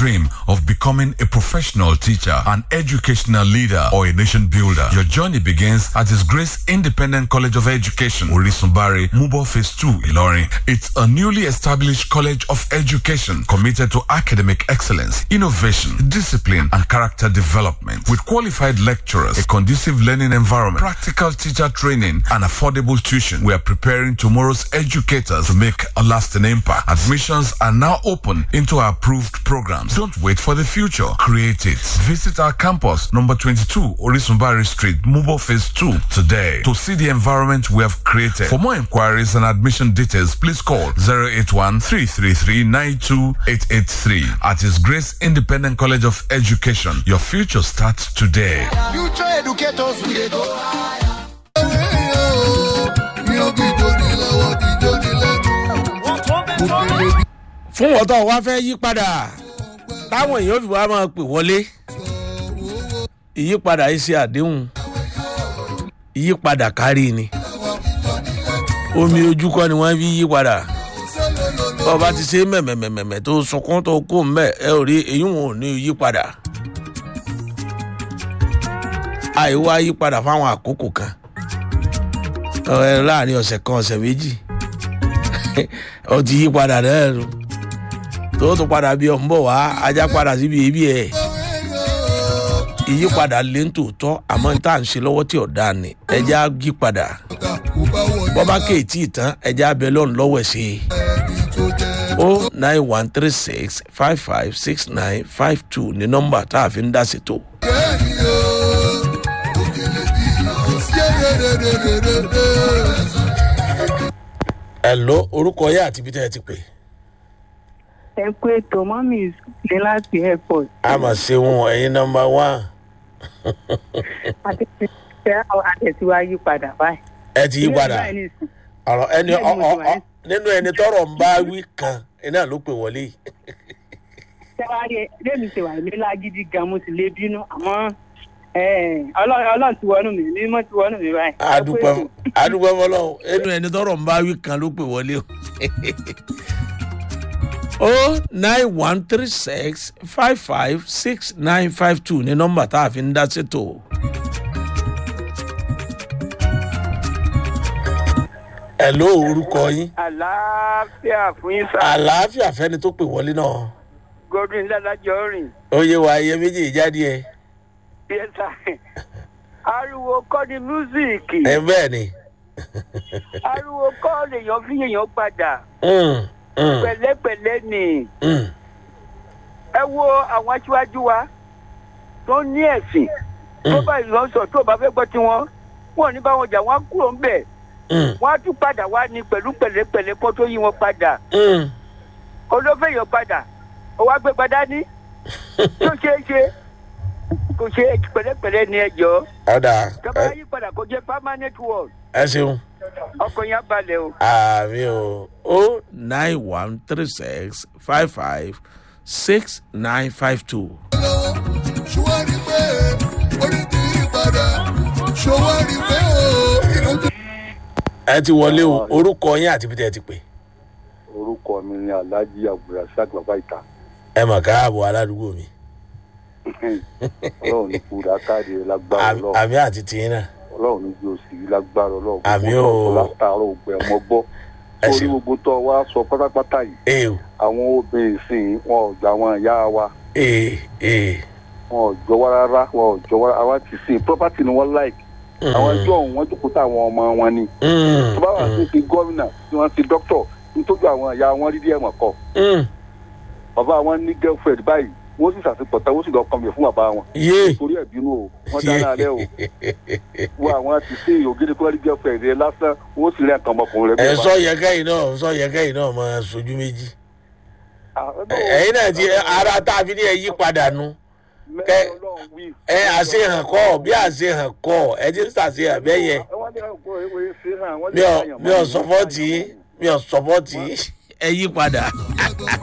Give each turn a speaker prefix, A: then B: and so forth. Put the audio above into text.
A: dream of becoming a professional teacher, an educational leader, or a nation builder? Your journey begins at His Grace Independent College of Education, Orisunbari, Mubo Phase 2, Ilorin. It's a newly established college of education committed to academic excellence, innovation, discipline, and character development. With qualified lecturers, a conducive learning environment, practical teacher training, and affordable tuition, we are preparing tomorrow's educators to make a lasting impact. Admissions are now open into our approved programs. Don't wait for the future. Create it. Visit our campus, number 22, Orisunbari Street, Mubo Phase 2, today to see the environment we have created. For more inquiries and admission details, please call 081-333-92883. At His Grace Independent College of Education, your future starts today.
B: Future educators will go higher.
C: Fún ọ̀tọ̀ wa fẹ́ yí padà táwọn èèyàn fi wá máa pè wọlé ìyípadà iṣẹ́ àdéhùn ìyípadà kárí ni omi ojú kọ́ ni wọ́n fi yí padà ọba ti ṣe mẹ̀mẹ̀mẹ̀mẹ̀ tó sunkún tó kó mbẹ́ ẹ ò rí èyí wọn ò ní yí padà àìwá yí padà fáwọn àkókò kan láàrin ọ̀sẹ̀ kan ọ̀sẹ̀ méjì ó ti yí padà náà nù tó tún padà bí ọ̀ ń bọ̀ wá ajá padà síbi èébì ẹ̀ ìyípadà lè ń tòótọ́ àmọ́ ní tá à ń ṣe lọ́wọ́ tí ọ̀dà ni ẹja yí padà bọ́bá kéètì ìtàn ẹja abẹ lọ́run lọ́wọ́ ẹ̀ sí i 09136556952 ní nọ́mbà tá a fi ń dá ṣètò. Hello, orúkọ yẹ àti ibi tẹ́ ẹ ti pè.
D: Ẹ kú ètò mọ́mí ní láti airport.
C: A mà ṣe wọn ẹ̀yin nọ́mbà 1.
D: Àtẹ̀síwá yí padà báyìí.
C: Ẹ ti yí padà. Ọ̀rọ̀ ẹni nínú ẹni tọrọ ń bá wí kan iná ló pè wọlé.
D: Ṣẹ́wárí lèmi ṣe wà ní lágídí gan mo sì lè bínú àmọ́ ọlọ́run ti wọnú mi mímọ́ ti wọnú mi báyìí.
C: Adúpẹ́ fọlọ́run ẹnu ẹni tọrọ ń bá wí kan ló pè wọlé o. 09136556952 ní nọ́mbà tá a fi ń dá ṣètò. Hello, orúkọ yín.
E: Àlàáfíà fún yín sá.
C: Àlàáfíà fẹ́ni tó pè wọlé náà.
E: Godwin Ládàjọ́ rìn.
C: Oyè wa iye méjì jáde ẹ.
E: Yes sir. Ariwo kọ́ ni músíìkì.
C: Ẹ bẹ́ẹ̀ ni.
E: Ariwo kọ́ lèèyàn fi èèyàn padà. Pẹ̀lẹ́pẹ̀lẹ́ ni. Ẹ wo àwọn aṣíwájú wa tó ní ẹ̀sìn. Tó bá ìlọ sọ tó bá fẹ́ gbọ́ tiwọn. Wọ́n ní báwọn jà wọ́n kúrò ń bẹ̀. Wọ́n á tún padà wá ní pẹ̀lú pẹ̀lẹ́pẹ̀lẹ́ kó tó yí wọn padà. Olófẹ́ yọ padà. Ó wá gbé padà ní. Tó ṣeé ṣe. Kò ṣe pẹ̀lẹ́pẹ̀lẹ́ ní ẹjọ́.
C: Ọ̀dà.
E: Tọ́ba yí padà kò jẹ́ permanent word.
C: Ẹ ṣeun.
E: Ọkàn yẹn balẹ̀ o.
C: Àmì o. 09136556952.
B: Ṣùwárí pé orí ti yí padà. Ṣùwárí pé inú ti.
C: Ẹ ti wọlé o, orúkọ yín àti ibi tẹ́ ẹ ti pè.
F: Orúkọ mi ni Alhaji Abdulrasaq Baba Ita.
C: Ẹ mà káàbọ̀ aládùúgbò mi.
F: Ọlọ́run ní kúrò káàdì lágbára Ọlọ́run.
C: Àmì àti tiyín náà.
F: Ọlọ́run ní bí o sì rí lágbára Ọlọ́run.
C: Àmì o.
F: Látàárọ̀ ògbẹ ọmọ gbọ́. Orí gbogbo tó wá sọ pátápátá yìí. Àwọn obìnrin sìn wọn ò gbà wọn ìyá wa. Wọn ò jọ wá rárá, wọn ò jọ wá rárá ti sìn property ni wọ́n like. Àwọn ẹjọ́ ọ̀hún wọ́n jókòó táwọn ọmọ wọn ni. Tó bá wà sí ti gómìnà tí wọ́n ti dókítọ̀ nítorí àwọn ìyá wọn rí díẹ̀ mọ̀ kọ́. Bàbá wọn ní girlfriend báyìí wọ́n sì ṣàṣepọ̀ tán wọ́n sì lọ kọ́mi fún bàbá wọn. Nítorí ẹ̀bínú o wọ́n dáná alẹ́ o. Wọ́n àwọn ti sí ògidì kọ́rí girlfriend rẹ lásán wọ́n sì rẹ̀ nǹkan ọmọkùnrin rẹ.
C: Ẹ sọ yẹ kẹ́yìn náà máa sojú méjì. Ẹ̀yin náà ti ara tá a fi ní ẹ yí padà nu. Ẹ àṣehàn kọ́ bí àṣehàn kọ́ ẹ ti ń ṣàṣehàn bẹ́ẹ̀ yẹn. Mi ò sọ́pọ́tì ẹ yí padà.